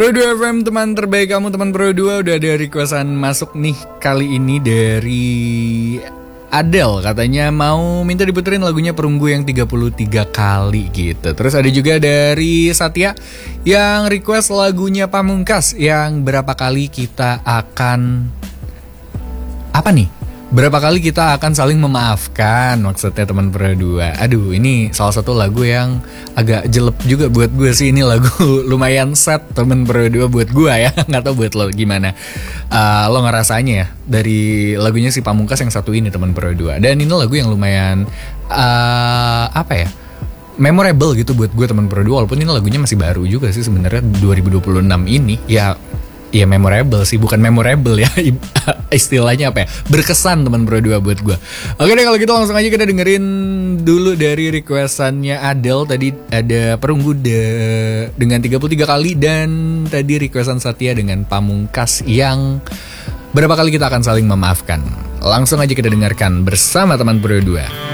Pro 2 FM, teman terbaik kamu, teman Pro 2. Udah ada requestan masuk nih kali ini dari Adele. Katanya mau minta diputerin lagunya Perunggu yang 33 kali gitu. Terus ada juga dari Satya yang request lagunya Pamungkas yang berapa kali kita akan berapa kali kita akan saling memaafkan, maksudnya teman Pro 2. Aduh, ini salah satu lagu yang agak jelek juga buat gue sih. Ini lagu lumayan sad teman Pro 2 buat gue ya. Nggak tahu buat lo gimana. Lo ngerasanya ya dari lagunya si Pamungkas yang satu ini teman Pro 2. Dan ini lagu yang lumayan memorable gitu buat gue teman Pro 2. Walaupun ini lagunya masih baru juga sih sebenarnya 2026 ini. Ya memorable sih, bukan memorable ya. Istilahnya apa ya? Berkesan teman Pro 2 buat gue. Oke deh, kalau gitu langsung aja kita dengerin dulu dari requestannya Adele. Tadi ada Perunggu dengan 33 kali. Dan tadi requestan Satya dengan Pamungkas yang berapa kali kita akan saling memaafkan. Langsung aja kita dengarkan bersama teman Pro 2.